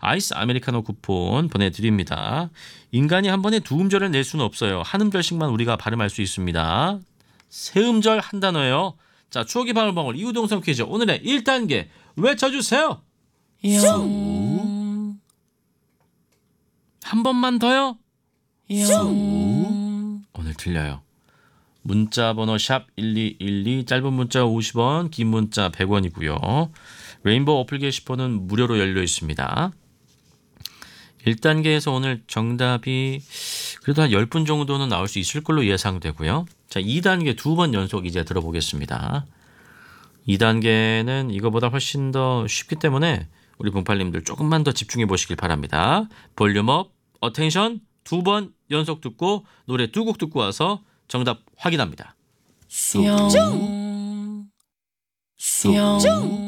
아이스 아메리카노 쿠폰 보내드립니다. 인간이 한 번에 두 음절을 낼 수는 없어요. 한 음절씩만 우리가 발음할 수 있습니다. 세 음절 한 단어예요. 자, 추억의 방울방울 이우동성 퀴즈 오늘의 1단계 외쳐주세요. 수. 한 번만 더요. 수. 오늘 틀려요. 문자 번호 샵 1212 짧은 문자 50원 긴 문자 100원이고요. 레인보우 어플 게시판은 무료로 열려 있습니다. 1단계에서 오늘 정답이 그래도 한 10분 정도는 나올 수 있을 걸로 예상되고요. 자, 2단계 두 번 연속 이제 들어보겠습니다. 2단계는 이거보다 훨씬 더 쉽기 때문에 우리 봉팔님들 조금만 더 집중해 보시길 바랍니다. 볼륨업, 어텐션 두 번 연속 듣고 노래 두 곡 듣고 와서 정답 확인합니다. 쑥. 쑥.